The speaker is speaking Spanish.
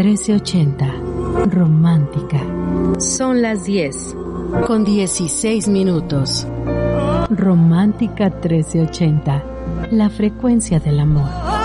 1380. Romántica. Son las 10:16. Romántica 1380. La frecuencia del amor.